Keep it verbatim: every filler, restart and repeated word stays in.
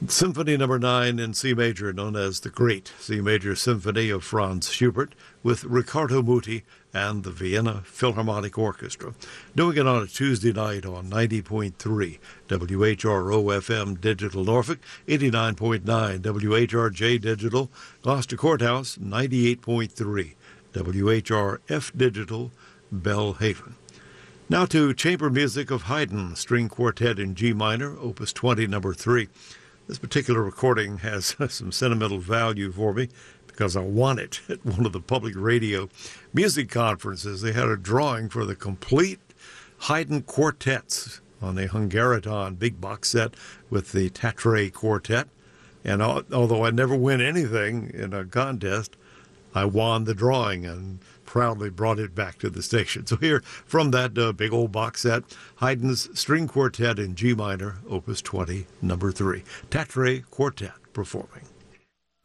Symphony Number Nine in C Major, known as the Great C Major Symphony of Franz Schubert, with Riccardo Muti and the Vienna Philharmonic Orchestra, doing it on a Tuesday night on ninety point three W H R O F M Digital Norfolk, eighty-nine point nine W H R J Digital, Gloucester Courthouse, ninety-eight point three W H R F Digital, Belhaven. Now to chamber music of Haydn, String Quartet in G minor, Opus twenty, number three. This particular recording has some sentimental value for me because I won it at one of the public radio music conferences. They had a drawing for the complete Haydn quartets on the Hungariton big box set with the Tatre Quartet. And although I never win anything in a contest, I won the drawing and proudly brought it back to the station. So here, from that uh, big old box set, Haydn's String Quartet in G minor, Opus twenty, number three. Tatre Quartet performing.